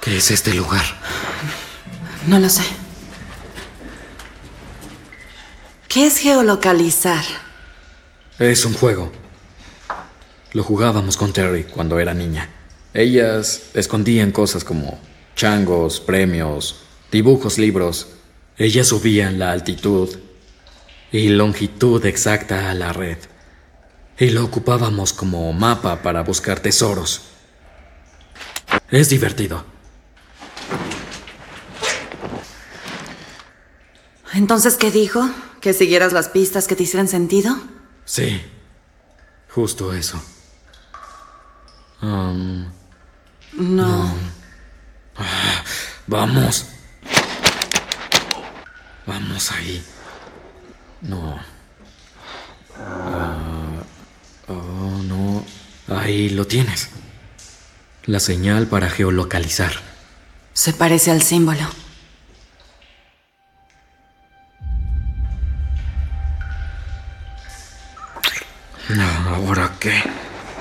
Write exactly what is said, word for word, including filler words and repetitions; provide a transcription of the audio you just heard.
¿Qué es este lugar? No lo sé. ¿Qué es geolocalizar? Es un juego. Lo jugábamos con Terry cuando era niña. Ellas escondían cosas como changos, premios, dibujos, libros. Ellas subían la altitud y longitud exacta a la red. Y lo ocupábamos como mapa para buscar tesoros. Es divertido. ¿Entonces qué dijo? ¿Que siguieras las pistas que te hicieran sentido? Sí, justo eso. Um, No. no. Ah, vamos. Vamos ahí. No. Ah, oh, no. Ahí lo tienes. La señal para geolocalizar. Se parece al símbolo. ¿Ahora qué?